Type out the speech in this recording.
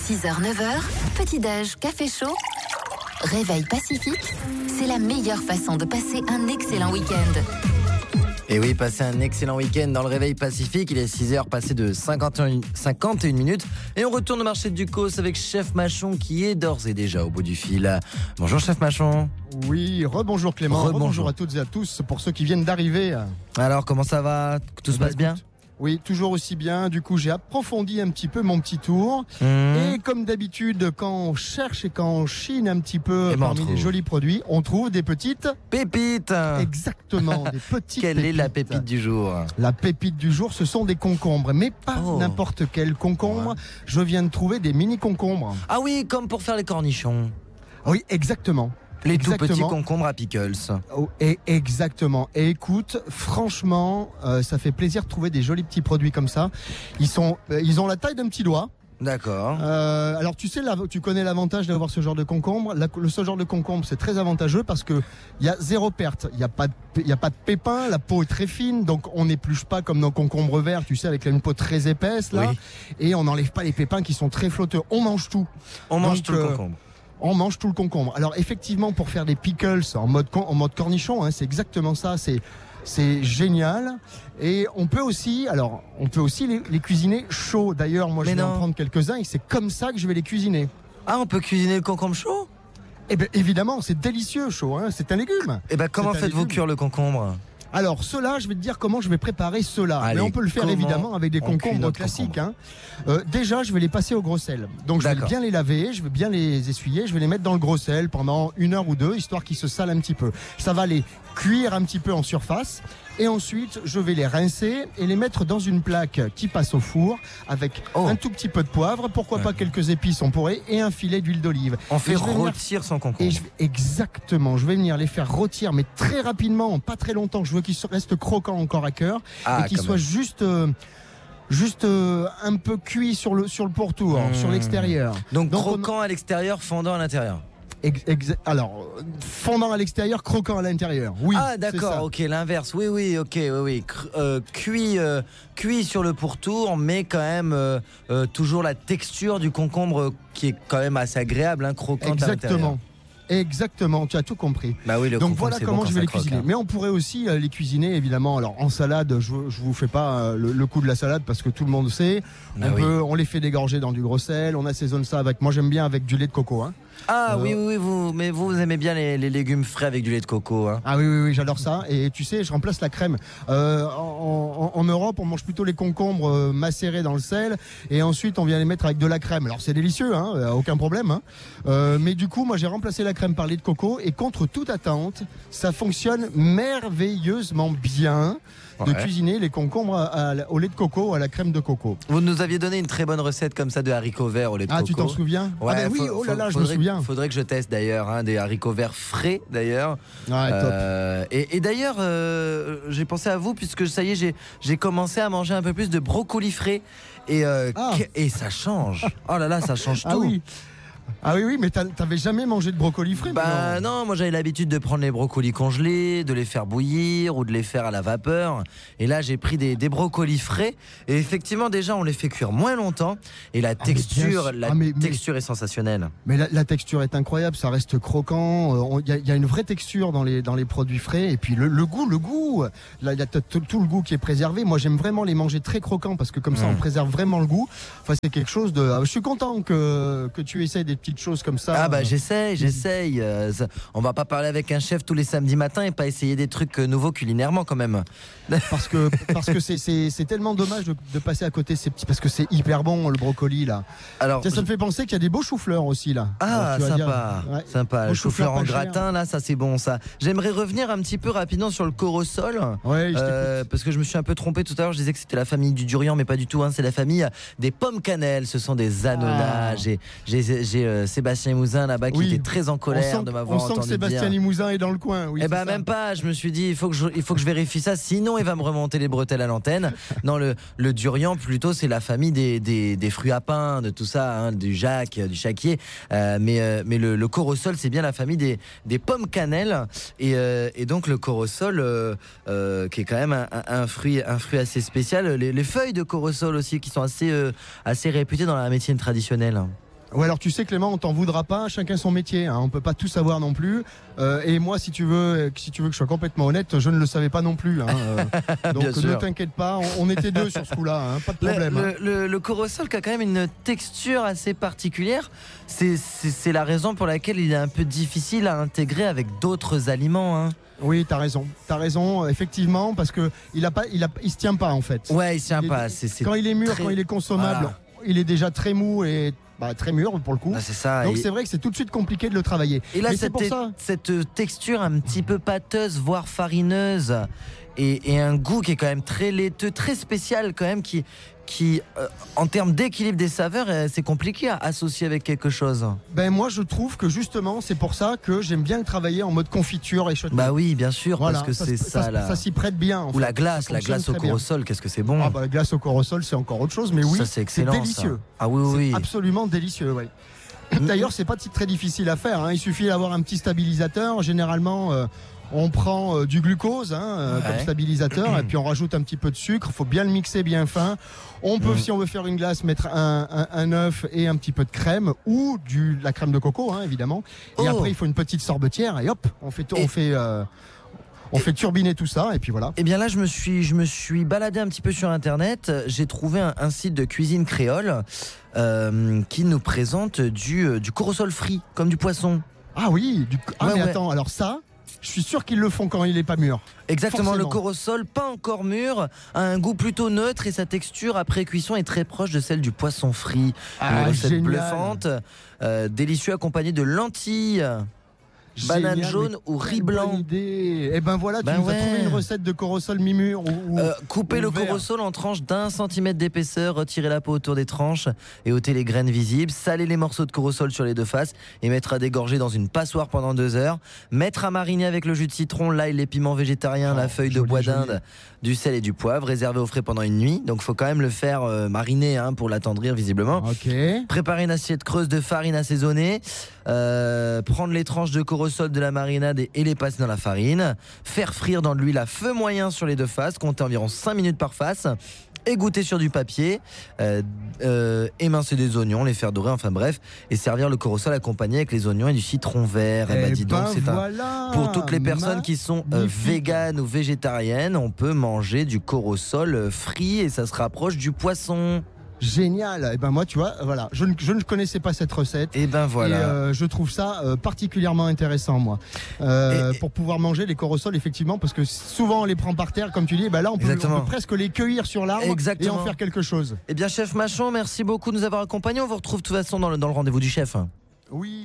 6h, 9h, petit-déj, café chaud, réveil pacifique, c'est la meilleure façon de passer un excellent week-end. Et oui, passer un excellent week-end dans le réveil pacifique. Il est 6h passé de 51 minutes. Et on retourne au marché de Ducos avec Chef Machon qui est d'ores et déjà au bout du fil. Bonjour Chef Machon. Oui, rebonjour Clément, rebonjour à toutes et à tous pour ceux qui viennent d'arriver. Alors comment ça va? Tout se passe bien? Oui, toujours aussi bien. Du coup, j'ai approfondi un petit peu mon petit tour. Et comme d'habitude, quand on cherche et quand on chine un petit peu parmi les jolis produits, on trouve des petites pépites. Exactement, des petites Quelle pépites. est la pépite du jour? La pépite du jour, ce sont des concombres, mais pas n'importe quel concombre. Ouais. Je viens de trouver des mini concombres. Ah oui, comme pour faire les cornichons. Oui, exactement. Les tout petits concombres à pickles. Oh, et exactement. Et écoute, franchement, ça fait plaisir de trouver des jolis petits produits comme ça. Ils ont la taille d'un petit doigt. D'accord. Alors tu sais, tu connais l'avantage d'avoir ce genre de concombre. Ce genre de concombre, c'est très avantageux parce que il y a zéro perte. Il y a pas de pépins. La peau est très fine, donc on n'épluche pas comme nos concombres verts. Tu sais, avec une peau très épaisse là, oui. Et on n'enlève pas les pépins qui sont très flotteurs. On mange tout. On mange tout le concombre. On mange tout le concombre. Alors effectivement, pour faire des pickles en mode cornichon, hein, c'est exactement ça. C'est génial. Et on peut aussi les cuisiner chauds. D'ailleurs, moi, je vais en prendre quelques-uns et c'est comme ça que je vais les cuisiner. Ah, on peut cuisiner le concombre chaud? Eh bien, évidemment, c'est délicieux chaud. Hein, c'est un légume. Eh bien, comment faites-vous cuire le concombre? Alors, cela, je vais te dire comment je vais préparer cela. Allez, mais on peut le faire évidemment avec des concombres classiques. Hein. Déjà, je vais les passer au gros sel. Donc, je vais bien les laver, je vais bien les essuyer, je vais les mettre dans le gros sel pendant 1 heure ou 2, histoire qu'ils se salent un petit peu. Ça va les cuire un petit peu en surface. Et ensuite, je vais les rincer et les mettre dans une plaque qui passe au four avec un tout petit peu de poivre, pourquoi pas quelques épices on pourrait, et un filet d'huile d'olive. On fait rôtir son concombre. Exactement, je vais venir les faire rôtir, mais très rapidement, pas très longtemps. Je veux qu'ils restent croquants encore à cœur et qu'ils soient juste un peu cuits sur le pourtour, sur l'extérieur. Donc croquant à l'extérieur, fondant à l'intérieur. Alors, fondant à l'extérieur, croquant à l'intérieur. Oui. Ah d'accord, ok, l'inverse. Oui, ok, oui. Cuit sur le pourtour, mais quand même toujours la texture du concombre qui est quand même assez agréable, hein, croquante à l'intérieur. Exactement, tu as tout compris. Bah oui, donc voilà comment je vais les cuisiner. Mais on pourrait aussi les cuisiner évidemment. Alors en salade, je vous fais pas le coup de la salade parce que tout le monde sait. On les fait dégorger dans du gros sel. On assaisonne ça avec. Moi j'aime bien avec du lait de coco. Hein. Ah oui, vous aimez bien les légumes frais avec du lait de coco. Hein. Ah oui, j'adore ça. Et tu sais, je remplace la crème. En Europe, on mange plutôt les concombres macérés dans le sel et ensuite on vient les mettre avec de la crème. Alors c'est délicieux, hein, aucun problème. Hein. Mais du coup, moi j'ai remplacé la crème par lait de coco et contre toute attente, ça fonctionne merveilleusement bien. De cuisiner les concombres au lait de coco, à la crème de coco. Vous nous aviez donné une très bonne recette comme ça de haricots verts au lait de coco. Ah, tu t'en souviens? Ouais, oui, je me souviens. Faudrait que je teste d'ailleurs, hein, des haricots verts frais d'ailleurs. Ouais, top. Et d'ailleurs, j'ai pensé à vous puisque ça y est, j'ai commencé à manger un peu plus de brocoli frais et ça change. Oh là là, ça change tout. Ah oui. Ah oui, mais t'avais jamais mangé de brocoli frais? Bah non, moi j'avais l'habitude de prendre les brocolis congelés, de les faire bouillir ou de les faire à la vapeur. Et là j'ai pris des brocolis frais. Et effectivement déjà on les fait cuire moins longtemps. Et la texture est sensationnelle. Mais la texture est incroyable, ça reste croquant. Il y a une vraie texture dans les produits frais. Et puis le goût, là il y a tout le goût qui est préservé. Moi j'aime vraiment les manger très croquants parce que comme ça on préserve vraiment le goût. Enfin c'est quelque chose de... Je suis content que tu essayes des petites choses comme ça. Ah bah j'essaye. On va pas parler avec un chef tous les samedis matins et pas essayer des trucs nouveaux culinairement quand même. Parce que c'est tellement dommage de passer à côté ces petits, parce que c'est hyper bon le brocoli là. Alors ça me fait penser qu'il y a des beaux choux-fleurs aussi là. Ah sympa. Le chou-fleur en gratin là, ça c'est bon ça. J'aimerais revenir un petit peu rapidement sur le corosol. Ouais, parce que je me suis un peu trompé tout à l'heure. Je disais que c'était la famille du durian, mais pas du tout. Hein, c'est la famille des pommes cannelle. Ce sont des ananas. J'ai Sébastien Limousin là-bas qui était très en colère de m'avoir entendu dire. On sent que Sébastien Limousin est dans le coin. Oui, même pas. Je me suis dit il faut que je vérifie ça, sinon il va me remonter les bretelles à l'antenne. Non, le durian plutôt c'est la famille des fruits à pain, de tout ça, hein, du jac, du chaquier. Mais le corosol c'est bien la famille des pommes cannelle et donc le corosol qui est quand même un fruit assez spécial. Les feuilles de corosol aussi qui sont assez réputées dans la médecine traditionnelle. Ouais, alors tu sais Clément, on t'en voudra pas, chacun son métier, hein. On peut pas tout savoir non plus. Et moi, si tu veux que je sois complètement honnête, je ne le savais pas non plus. Hein. Donc ne t'inquiète pas, on était deux sur ce coup-là, hein, pas de problème. Le Corosol qui a quand même une texture assez particulière, c'est la raison pour laquelle il est un peu difficile à intégrer avec d'autres aliments. Hein. Oui, t'as raison, effectivement, parce que il se tient pas en fait. Ouais, il se tient pas. Quand il est mûr, quand il est consommable, il est déjà très mou et très mûr pour le coup. C'est ça. Donc c'est vrai que c'est tout de suite compliqué de le travailler. Et là, cette texture un petit peu pâteuse, voire farineuse, et un goût qui est quand même très laiteux, très spécial quand même, qui en termes d'équilibre des saveurs, c'est compliqué à associer avec quelque chose. Ben moi je trouve que justement c'est pour ça que j'aime bien le travailler en mode confiture et chutney. Bah oui, bien sûr, voilà, parce que c'est ça là. Ça s'y prête bien. Ou la glace au Corosol, qu'est-ce que c'est bon. Ah bah la glace au Corosol c'est encore autre chose, mais oui, ça, c'est excellent, délicieux. Ça. Ah oui. C'est absolument délicieux, oui. D'ailleurs c'est pas très difficile à faire, hein. Il suffit d'avoir un petit stabilisateur, généralement. On prend du glucose comme stabilisateur et puis on rajoute un petit peu de sucre. Il faut bien le mixer bien fin. On peut, si on veut faire une glace, mettre un œuf et un petit peu de crème ou la crème de coco, hein, évidemment. Et après, il faut une petite sorbetière et hop, on fait turbiner tout ça et puis voilà. Et bien là, je me suis baladé un petit peu sur Internet. J'ai trouvé un site de cuisine créole qui nous présente du Corosol frit, comme du poisson. Ah oui, mais attends, alors ça... Je suis sûr qu'ils le font quand il n'est pas mûr. Exactement, forcément. Le Corosol, pas encore mûr, a un goût plutôt neutre et sa texture après cuisson est très proche de celle du poisson frit. Une recette bluffante, délicieux accompagné de lentilles. Banane jaune ou riz blanc. Et ben voilà, tu nous as trouvé une recette de Corosol mi-mûr. Coupez le Corosol en tranches d'1 centimètre d'épaisseur, retirez la peau autour des tranches et ôtez les graines visibles. Salez les morceaux de Corosol sur les deux faces et mettre à dégorger dans une passoire pendant 2 heures. Mettre à mariner avec le jus de citron, l'ail, les piments végétariens, la feuille de bois d'Inde, du sel et du poivre. Réservé au frais pendant une nuit. Donc il faut quand même le faire mariner pour l'attendrir visiblement. Préparez une assiette creuse de farine assaisonnée. Prendre les tranches de Corosol de la marinade et les passer dans la farine, faire frire dans de l'huile à feu moyen sur les deux faces, compter environ 5 minutes par face, égoutter sur du papier, émincer des oignons, les faire dorer, enfin bref, et servir le Corosol accompagné avec les oignons et du citron vert. Dis donc, pour toutes les personnes qui sont véganes ou végétariennes, on peut manger du Corosol frit et ça se rapproche du poisson. Génial. Et ben moi, tu vois, voilà, je ne connaissais pas cette recette. Et ben voilà. Et je trouve ça particulièrement intéressant, moi, pour pouvoir manger les Corosols, effectivement, parce que souvent on les prend par terre, comme tu dis. Ben là, on peut presque les cueillir sur l'arbre et en faire quelque chose. Eh bien, chef Machon, merci beaucoup de nous avoir accompagnés. On vous retrouve de toute façon dans le rendez-vous du chef. Oui.